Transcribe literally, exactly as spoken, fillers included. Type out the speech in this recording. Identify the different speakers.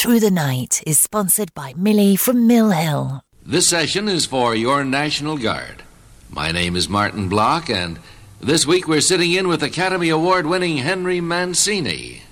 Speaker 1: Through the Night is sponsored by Millie from Mill Hill.
Speaker 2: This session is for your National Guard. My name is Martin Block, and this week we're sitting in with Academy Award-winning Henry Mancini.